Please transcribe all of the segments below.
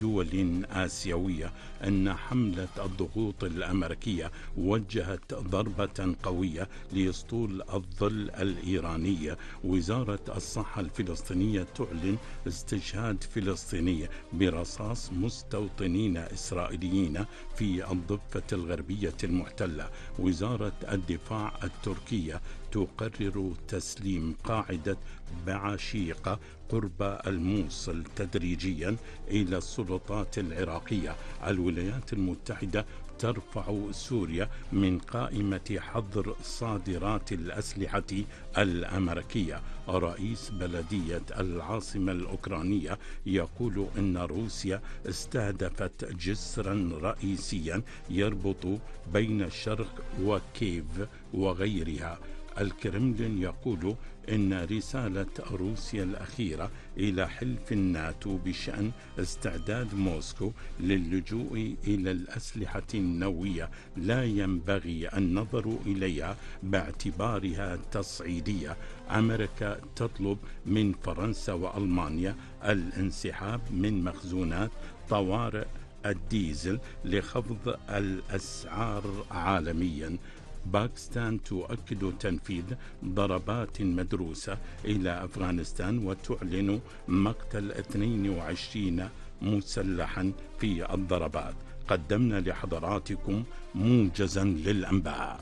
دول آسيوية أن حملة الضغوط الأمريكية وجهت ضربة قوية لأسطول الظل الإيراني. وزارة الصحة الفلسطينية تعلن استشهاد فلسطيني برصاص مستوطنين إسرائيليين في الضفة الغربية المحتلة. وزارة الدفاع التركية تقرر تسليم قاعدة بعشيقة قرب الموصل تدريجيا إلى السلطات العراقية. الولايات المتحدة ترفع سوريا من قائمة حظر صادرات الأسلحة الأمريكية. رئيس بلدية العاصمة الأوكرانية يقول إن روسيا استهدفت جسرا رئيسيا يربط بين الشرق وكييف وغيرها. الكرملين يقول إن رسالة روسيا الأخيرة إلى حلف الناتو بشأن استعداد موسكو للجوء إلى الأسلحة النووية لا ينبغي النظر إليها باعتبارها تصعيدية. أمريكا تطلب من فرنسا وألمانيا الانسحاب من مخزونات طوارئ الديزل لخفض الأسعار عالميا. باكستان تؤكد تنفيذ ضربات مدروسة إلى أفغانستان وتعلن مقتل 22 مسلحا في الضربات. قدمنا لحضراتكم موجزا للأنباء.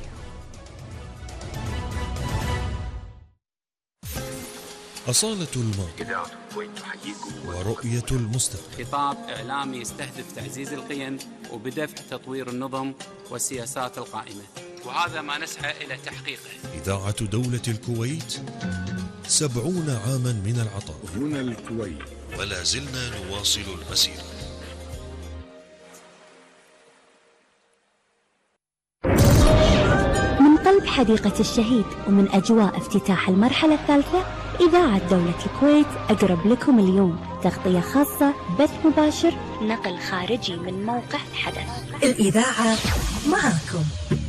أصالة الماضي ورؤية المستقبل. خطاب إعلامي يستهدف تعزيز القيم وبدفع تطوير النظم والسياسات القائمة، وهذا ما نسعى إلى تحقيقه. إذاعة دولة الكويت 70 عاما من العطاء. هنا الكويت ولا زلنا نواصل المسيرة. من قلب حديقة الشهيد ومن أجواء افتتاح المرحلة الثالثة، إذاعة دولة الكويت أقرب لكم اليوم. تغطية خاصة، بث مباشر، نقل خارجي من موقع الحدث. الإذاعة معاكم.